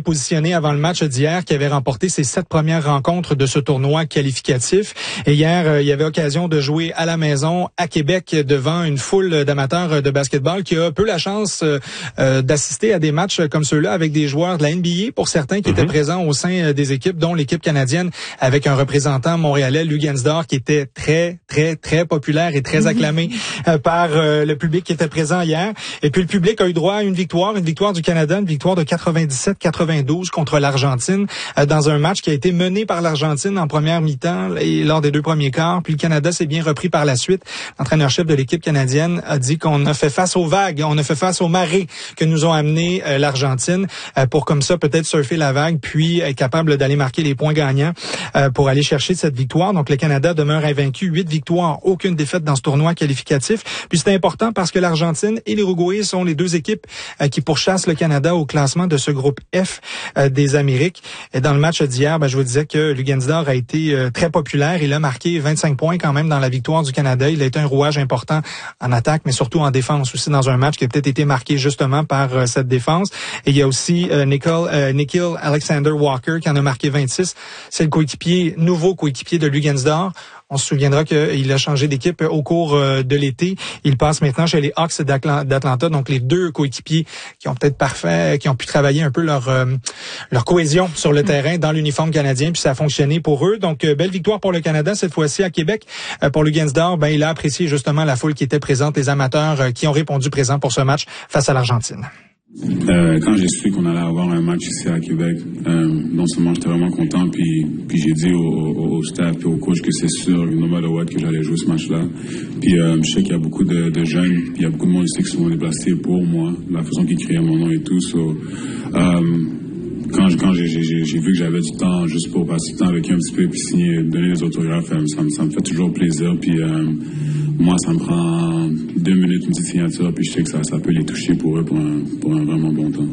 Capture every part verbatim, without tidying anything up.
positionné avant le match d'hier, qui avait remporté ses sept premières rencontres de ce tournoi qualificatif. Et hier, euh, il y avait occasion de jouer à la maison, à Québec, devant une foule d'amateurs de basketball qui a peu la chance euh, euh, d'assister à des matchs comme ceux-là avec des joueurs de la N B A, pour certains qui mm-hmm. étaient présents au sein des équipes, dont l'équipe canadienne avec un représentant montréalais, Lugansdor, qui était très, très, très populaire et très acclamé euh, par euh, le public qui était présent hier. Et puis le public a eu droit à une victoire, une victoire du Canada, une victoire de quatre-vingt-dix-sept quatre-vingt-douze contre l'Argentine, euh, dans un match qui a été mené par l'Argentine en première mi-temps et lors des deux premiers quarts. Puis le Canada s'est bien repris par la suite. L'entraîneur-chef de l'équipe canadienne a dit qu'on a fait face aux vagues, on a fait face aux marées que nous ont amené euh, l'Argentine euh, pour comme ça peut-être surfer la vague, puis être capable d'aller marquer les points gagnants euh, pour aller chercher cette victoire. Donc le Canada demeure invaincu, huit victoires, aucune défaite dans ce tournoi qualificatif. Puis c'est important parce que l'Argentine et l'Uruguay sont les deux équipes euh, qui pourchassent le Canada au classement de ce groupe F euh, des Amériques. Et dans le match d'hier, ben, je vous disais que Lugansdor a été euh, très populaire. Il a marqué vingt-cinq points quand même dans la victoire du Canada. Il a été un rouage important en attaque, mais surtout en défense aussi, dans un match qui a peut-être été marqué justement par euh, cette défense. Et il y a aussi euh, Nicole, euh, Nikhil Alexander Walker qui en a marqué vingt-six. C'est le coéquipier, nouveau coéquipier de Lugansdor. On se souviendra qu'il a changé d'équipe au cours de l'été. Il passe maintenant chez les Hawks d'Atlanta. Donc, les deux coéquipiers qui ont peut-être parfait, qui ont pu travailler un peu leur euh, leur cohésion sur le terrain dans l'uniforme canadien. Puis ça a fonctionné pour eux. Donc, euh, belle victoire pour le Canada cette fois-ci à Québec. Euh, pour Lugansdor, ben il a apprécié justement la foule qui était présente, les amateurs euh, qui ont répondu présents pour ce match face à l'Argentine. Euh, quand j'ai su qu'on allait avoir un match ici à Québec, euh, non seulement j'étais vraiment content, puis puis j'ai dit au, au, au staff et au coach que c'est sûr, no matter what, que j'allais jouer ce match-là. Puis euh, je sais qu'il y a beaucoup de, de jeunes, puis il y a beaucoup de monde ici qui se sont déplacés pour moi, la façon qu'ils criaient mon nom et tout. So, euh, quand quand j'ai, j'ai, j'ai vu que j'avais du temps juste pour passer du temps avec eux un petit peu, puis signer, donner des autographes, ça me, ça me fait toujours plaisir. Puis euh, moi, ça me prend deux minutes, une petite signature, puis je sais que ça, ça peut les toucher pour eux pour un, pour un vraiment bon temps.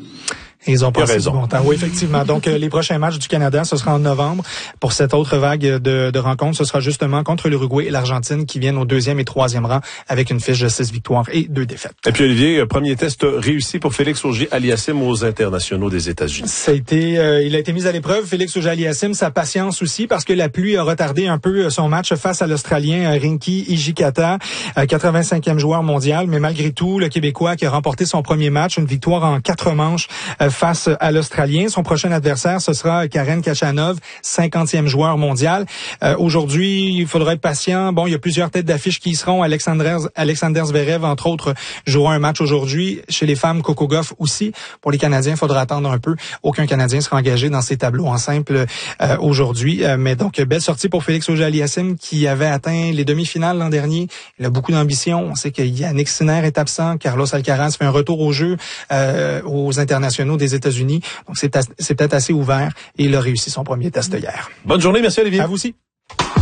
Et ils ont passé du bon temps. Oui, effectivement. Donc, euh, les prochains matchs du Canada, ce sera en novembre. Pour cette autre vague de, de rencontres, ce sera justement contre l'Uruguay et l'Argentine qui viennent au deuxième et troisième rang avec une fiche de six victoires et deux défaites. Et puis, Olivier, premier test réussi pour Félix Auger-Aliassime aux internationaux des États-Unis. Ça a été, euh, il a été mis à l'épreuve, Félix Auger-Aliassime, sa patience aussi, parce que la pluie a retardé un peu son match face à l'Australien Rinky Hijikata, quatre-vingt-cinquième joueur mondial. Mais malgré tout, le Québécois qui a remporté son premier match, une victoire en quatre manches, euh, face à l'Australien. Son prochain adversaire, ce sera Karen Khachanov, cinquantième joueur mondial. Euh, aujourd'hui, il faudra être patient. Bon, il y a plusieurs têtes d'affiche qui y seront. Alexander, Alexander Zverev, entre autres, jouera un match aujourd'hui. Chez les femmes, Coco Gauff aussi. Pour les Canadiens, il faudra attendre un peu. Aucun Canadien sera engagé dans ces tableaux en simple euh, aujourd'hui. Euh, mais donc, belle sortie pour Félix Auger-Aliassime qui avait atteint les demi-finales l'an dernier. Il a beaucoup d'ambition. On sait que Yannick Sinner est absent. Carlos Alcaraz fait un retour au jeu euh, aux internationaux des États-Unis. Donc, c'est, c'est peut-être assez ouvert et il a réussi son premier test hier. Bonne journée, merci Olivier. À vous aussi.